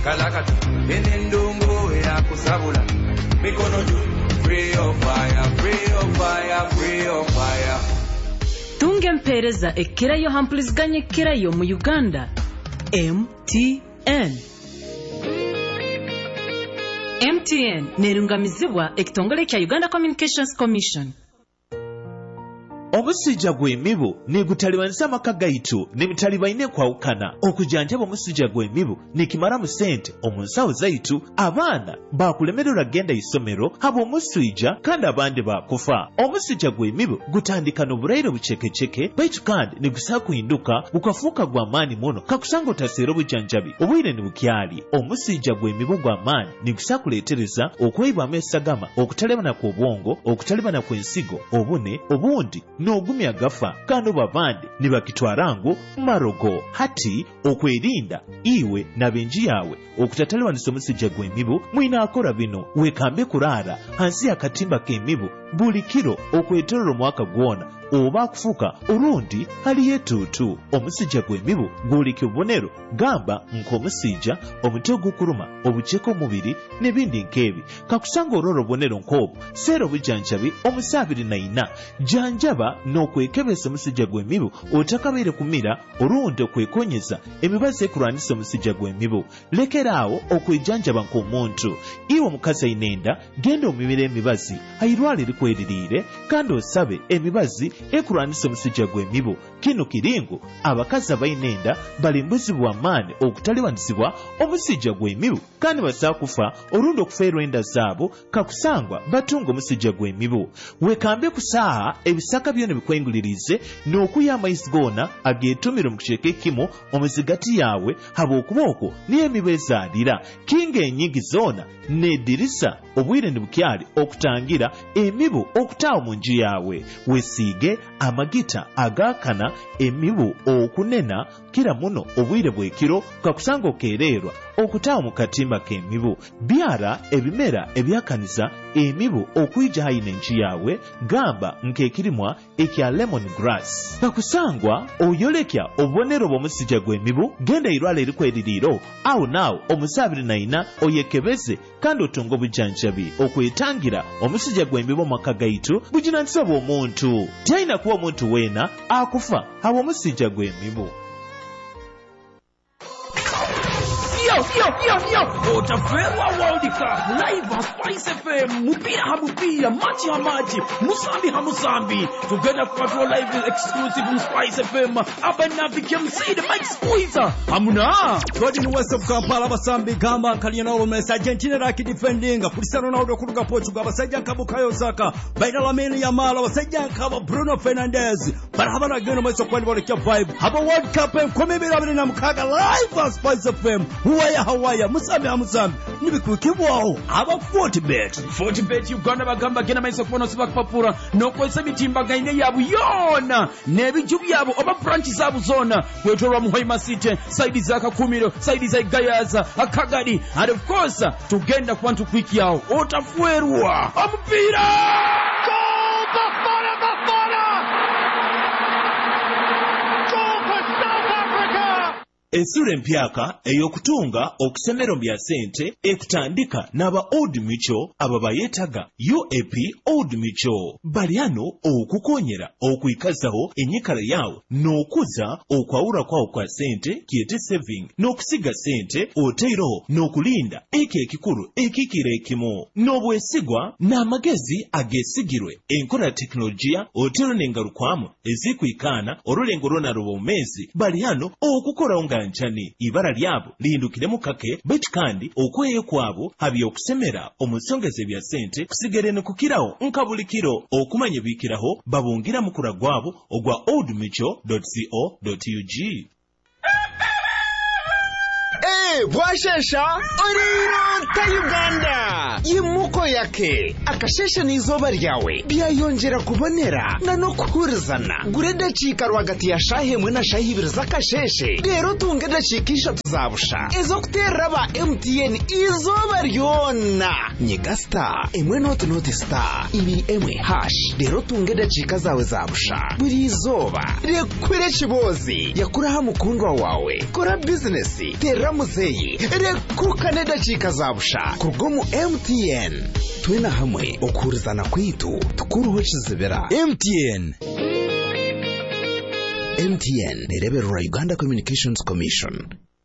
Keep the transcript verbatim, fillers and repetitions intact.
kalakati enendongo ya kusabula mikono juu free of fire free of fire free of fire tunge mpereza ekirayo hampuliziganye ekirayo mu Uganda M T N M T N nerungamizibwa ekitongole kya Uganda Communications Commission. Omusujja gw'emibu negutaliwanisa amaka gaitu ne bitalibaine kwawukana okujanjaba omusujja gw'emibu nekimala mu sente omunsawo zaitu abaana bakulemererwa genda isomero habo omusujja kandi abandi bakufa. Omusujja gw'emibu gutandika n'obulaire bucekeceke baitu kandi negusaa kuhinduka gukafuuka gwa maani muno kakusanga otaseera obujanjabi obwire ne bukyali. Omusujja gw'emibu gwa maani negusaa kuleetereza okweyibwamu esagama okutalebana kw'obwongo okutalebana kw'ensigo obune obundi n'ogumya gafa kandi babandi ne bakitwarangu marogo hati okwerinda iwe n'abenji yawe okutataliwanisa omusujja gw'emibu mwina akora bino wekambe kuraara hansi y'akatimba k'emibu buli kiro okwetolera omwaka gwona oba akufuka orundi hali yetutu. Omusujja gw'emibu guulika obubonero gamba nk'omusujja omutwe ogukuluma obukyeka omubiri n'ebindi nk'ebi kakusanga olwolwo obubonero nk'obwo seera obujanjabi omusaabiri naina janjaba n'okwekebeza omusujja gw'emibu otakabaire kumira olundi okwekonyeza emibazi ekulwanisa omusujja gw'emibu. Lekeraawo okwejanjaba nk'omuntu iwe omukazi ainenda genda omibira emibazi airwale likweririire kandi osabe emibazi ekulwanisa omusujja gw'emibu. Kino kiringo abakazi abainenda balimbuzibwa amaani okutaliwanisibwa omusujja gw'emibu kandi basaa kufa olundi okufeerwa enda zaabo kakusangwa batunga omusujja gw'emibu. Wekambe kusaaha ebisaka byona bikwengulirize n'okuya amaizi goona ageetumire mu kicweka ekimu omuzigati yawe habw'okuba okwo niyo emibu ezaalira. Kinga enyingi zoona n'eddirisa obwire ne bukyali okutangira emibu okutaawa mu nju yawe. Wesiige amagita agaakana emibu okunena kira muno obwire bw'ekiro kakusanga okeererwa okutaawa mu katimba k'emibu. Byara ebimera ebyakaniza emibu okuyija hayina enju yawe gamba nk'ekirimwa ekya lemon grass. Kakusangwa oyolekya obubonero bw'omusujja gw'emibu genda irwala erikweririiro awo naawo omusaabiri naina oyekebeze kandi otunga obujanjabi okwetangira omusujja gw'emibu mu maka gaitu buginanisibwa bw'omuntu. Tayina kuba omuntu weena akufa habwa omusujja gw'emibu. Yo, yo, yo, yo! Otaferwa World Cup live on Spice F M. Mupira ha mupira, machi ha machi, musambi ha musambi. Together control live exclusive on Spice F M. Abana became see the Mike Squeezer. Hamuna. God in West of Kampala basambi gamba Kalina Olmes Argentina raki defending. Cristiano Ronaldo kuruga Portugal basajja kabukayo Saka. Baina Lamine Yamal basajja kaba Bruno Fernandes. Barabara geno mweso kwani bolekya vibe. Haba World Cup komebera bali na mukaga live on Spice F M. Huwaya Hawaya musambi amusambi nibikukibwaho aba Fortbet. Fortbet Uganda bagamba gena maiso kubono sibakupapura nokwesa mitimba gaine yabu yona nebiju byabo oba branch zabu zona kwetolwa mu Hoima City side za Kakumiro side za Gayaza Akagadi and of course tugenda kwantu kwiki yao otafuerwa omupira goal Bafana Bafana goal for South Africa. Ensura empyaka eyokutunga okusemero bya sente ekutandika n'aba Old Mutual aba bayetaga U A P Old Mutual. Baliano okukonyera okwikazaho enyikala yawo n'okuza okwawura kwawo kwa sente kiyete saving n'okusiga sente oteeroho n'okulinda eki ekikulu ekikira ekimu n'obwesigwa n'amagezi agesigirwe enkola teknologiya oteero n'engalukwamu ezikwikaana olulengo lwona lw'omumezi baliano okukorawo nga njani ibara lyabo lihindukiremu kake baitu kandi okweyo kwabo habi okusemera omusongeze bya sente kusigere ne kukiraho nkabulikiro okumanya bikiraho babungira mukura gwabo ogwa old mutual dot co dot u g. Eh, bwashesha oriro ta Uganda yimuko yake akashesha n'izoba ryawe byayongera kubonera na no kuhurizana gureda cika rwagati ya shahe mwe na shahi ibiri zakasheshe rero tunge dacikisha tuzabusha ezo kuteraba M T N izoba ryona nyigasta emwe not not star ibi emwe hash rero tunge dacika zawe zabusha buri izoba rekwire kibozi yakuraha mukundwa wawe kora business tera muze ababyeyi rekukane dakika zabusha kurgomu M T N twena hamwe okurizana kwitu tukuruho kizibera. M T N M T N nereberera Uganda Communications Commission.